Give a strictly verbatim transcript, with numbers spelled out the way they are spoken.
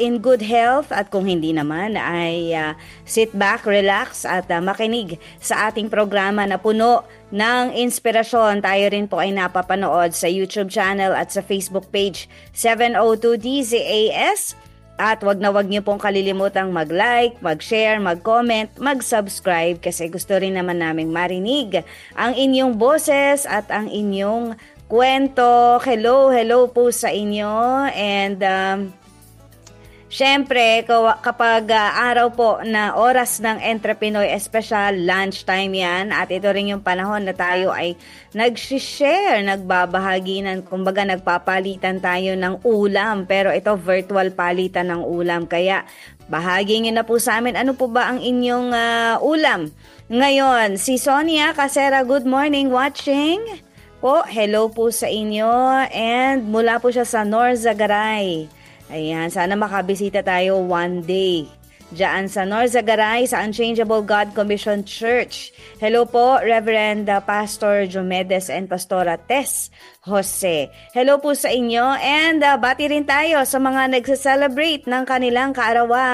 in good health at kung hindi naman ay uh, sit back, relax at uh, makinig sa ating programa na puno ng inspirasyon. Tayo rin po ay napapanood sa YouTube channel at sa Facebook page seven oh two D Z A S. At wag na wag niyo pong kalilimutang mag-like, mag-share, mag-comment, mag-subscribe kasi gusto rin naman naming marinig ang inyong boses at ang inyong kwento. Hello, hello po sa inyo. And um, syempre, kapag uh, araw po na oras ng Entrepinoy Espesyal, lunchtime yan. At ito rin yung panahon na tayo ay nag-share, nagbabahagi ng, kumbaga nagpapalitan tayo ng ulam. Pero ito virtual palitan ng ulam. Kaya bahagi nyo na po sa amin, ano po ba ang inyong uh, ulam? Ngayon, si Sonia Casera, good morning, watching. Po, hello po sa inyo. And mula po siya sa Norzagaray. Ayan, sana makabisita tayo one day. Diyan sa Norzagaray, sa Unchangeable God Commission Church. Hello po, Reverend uh, Pastor Jomedes and Pastora Tess Jose. Hello po sa inyo and uh, bati rin tayo sa mga nagse-celebrate ng kanilang kaarawan.